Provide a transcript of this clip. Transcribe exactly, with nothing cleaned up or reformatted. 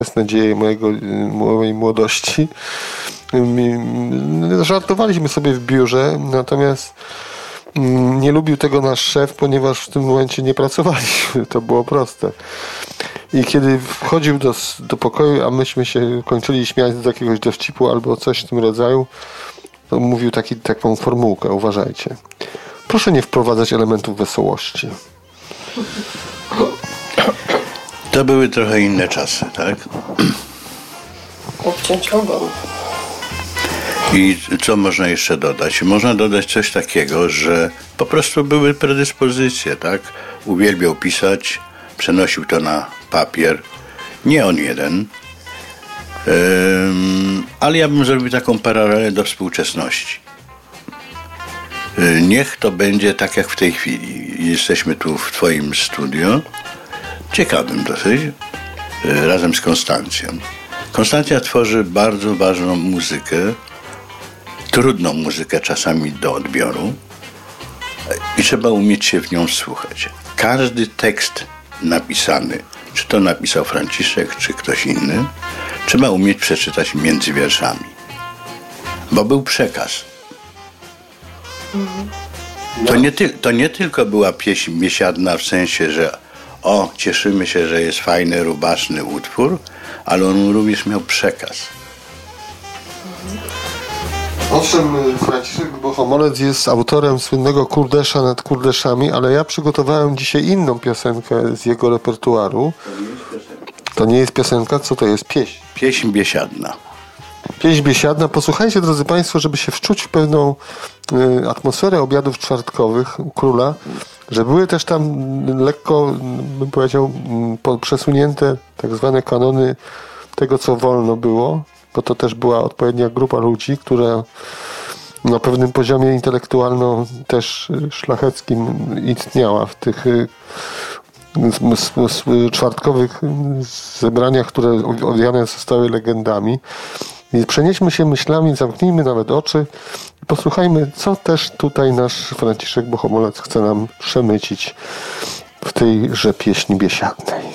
nadzieje mojego, mojej młodości. Żartowaliśmy sobie w biurze, natomiast nie lubił tego nasz szef, ponieważ w tym momencie nie pracowaliśmy. To było proste. I kiedy wchodził do, do pokoju, a myśmy się kończyli śmiać z jakiegoś dowcipu albo coś w tym rodzaju, to mówił taki, taką formułkę, uważajcie. Proszę nie wprowadzać elementów wesołości. To były trochę inne czasy, tak? Obciąć ogon. I co można jeszcze dodać? Można dodać coś takiego, że po prostu były predyspozycje, tak? Uwielbiał pisać, przenosił to na papier. Nie on jeden. Um, ale ja bym zrobił taką paralelę do współczesności. Niech to będzie tak jak w tej chwili. Jesteśmy tu w twoim studio, ciekawym dosyć, razem z Konstancją. Konstancja tworzy bardzo ważną muzykę, trudną muzykę czasami do odbioru i trzeba umieć się w nią wsłuchać. Każdy tekst napisany, czy to napisał Franciszek, czy ktoś inny, trzeba umieć przeczytać między wierszami, bo był przekaz. To nie, ty, to nie tylko była pieśń biesiadna w sensie, że o, cieszymy się, że jest fajny, rubaszny utwór, ale on również miał przekaz. Owszem, Franciszek Bohomolec jest autorem słynnego Kurdesza nad Kurdeszami, ale ja przygotowałem dzisiaj inną piosenkę z jego repertuaru. To nie jest piosenka, co to jest? Pieśń. Pieśń biesiadna. Pieśń biesiadna. Posłuchajcie, drodzy Państwo, żeby się wczuć w pewną y, atmosferę obiadów czwartkowych u króla, że były też tam lekko, bym powiedział, po, przesunięte tak zwane kanony tego, co wolno było, bo to też była odpowiednia grupa ludzi, która na pewnym poziomie intelektualno też szlacheckim istniała w tych y, czwartkowych zebraniach, które owiane zostały legendami. Więc przenieśmy się myślami, zamknijmy nawet oczy i posłuchajmy, co też tutaj nasz Franciszek Bohomolec chce nam przemycić w tejże pieśni biesiadnej.